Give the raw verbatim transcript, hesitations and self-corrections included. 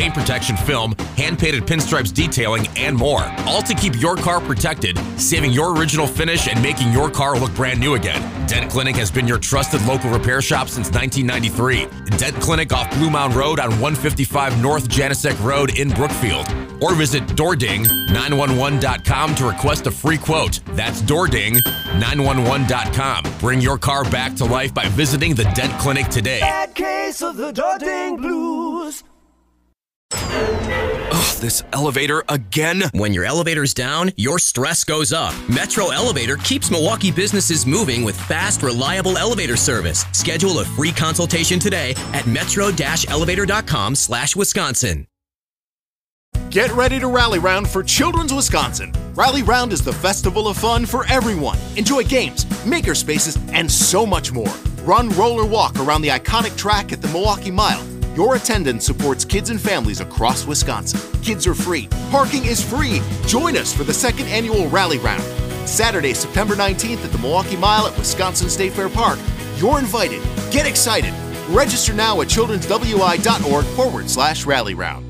paint protection film, hand-painted pinstripes detailing, and more. All to keep your car protected, saving your original finish and making your car look brand new again. Dent Clinic has been your trusted local repair shop since nineteen ninety-three. Dent Clinic off Blue Mound Road on one fifty-five North Janicek Road in Brookfield. Or visit door ding nine one one dot com to request a free quote. That's door ding nine one one dot com. Bring your car back to life by visiting the Dent Clinic today. Bad case of the Dording blues. Ugh, this elevator again? When your elevator's down, your stress goes up. Metro Elevator keeps Milwaukee businesses moving with fast, reliable elevator service. Schedule a free consultation today at metro elevator dot com slash Wisconsin. Get ready to rally round for Children's Wisconsin. Rally Round is the festival of fun for everyone. Enjoy games, maker spaces, and so much more. Run, roll, or walk around the iconic track at the Milwaukee Mile. Your attendance supports kids and families across Wisconsin. Kids are free. Parking is free. Join us for the second annual Rally Round. Saturday, September nineteenth at the Milwaukee Mile at Wisconsin State Fair Park. You're invited. Get excited. Register now at childrenswi.org forward slash rally round.